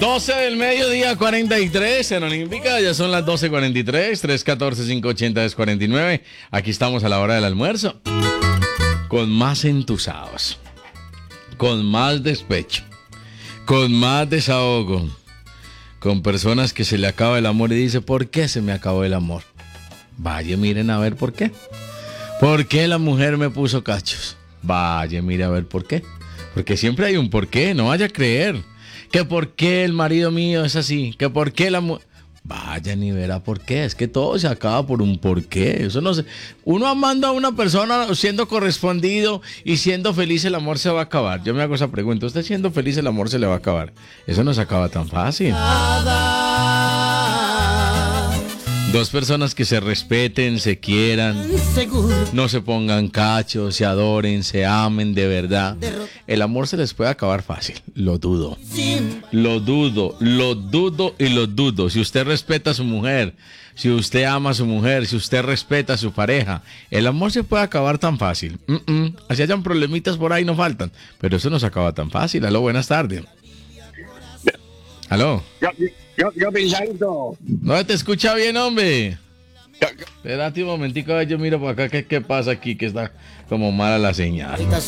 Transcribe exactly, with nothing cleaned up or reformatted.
doce del mediodía, cuarenta y tres en Olímpica, ya son las doce cuarenta y tres, tres uno cuatro, cinco ocho cero, cuarenta y nueve. Aquí estamos a la hora del almuerzo, con más entusados, con más despecho, con más desahogo, con personas que se le acaba el amor y dice, ¿por qué se me acabó el amor? Vaya, miren a ver por qué. ¿Por qué la mujer me puso cachos? Vaya, mire a ver por qué. Porque siempre hay un por qué, no vaya a creer. Que por qué el marido mío es así, que por qué la mujer... Vayan y verá por qué, es que todo se acaba por un por qué, eso no sé. Uno amando a una persona, siendo correspondido y siendo feliz, el amor se va a acabar. Yo me hago esa pregunta, ¿usted siendo feliz el amor se le va a acabar? Eso no se acaba tan fácil. Dos personas que se respeten, se quieran, no se pongan cachos, se adoren, se amen de verdad. El amor se les puede acabar fácil, lo dudo. Lo dudo, lo dudo y lo dudo. Si usted respeta a su mujer, si usted ama a su mujer, si usted respeta a su pareja, el amor se puede acabar tan fácil. Mm-mm. Así hayan problemitas por ahí, no faltan. Pero eso no se acaba tan fácil. Aló, buenas tardes. Aló. Yo, yo, yo pensadito. No te escucha bien, hombre. Espérate un momentico, a ver, yo miro por acá, ¿qué, qué pasa aquí? Que está como mala la señal.